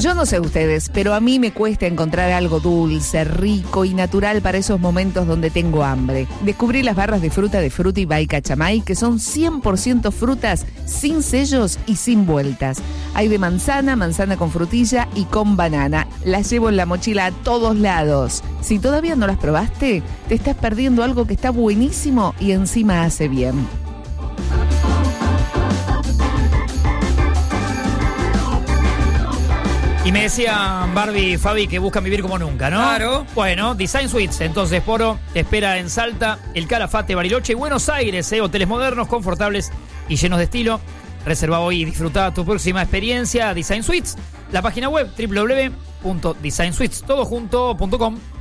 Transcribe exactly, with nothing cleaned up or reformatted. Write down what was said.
Yo no sé ustedes, pero a mí me cuesta encontrar algo dulce, rico y natural para esos momentos donde tengo hambre. Descubrí las barras de fruta de Frutti by Cachamay, que son cien por ciento frutas, sin sellos y sin vueltas. Hay de manzana, manzana con frutilla y con banana. Las llevo en la mochila a todos lados. Si todavía no las probaste, te estás perdiendo algo que está buenísimo y encima hace bien. Y me decía Barbie y Fabi que buscan vivir como nunca, ¿no? Claro. Bueno, Design Suites, entonces, Poro, te espera en Salta, El Calafate, Bariloche y Buenos Aires, ¿eh? Hoteles modernos, confortables y llenos de estilo. Reserva hoy y disfruta tu próxima experiencia. Design Suites, la página web doble u doble u doble u punto design suites todo junto punto com.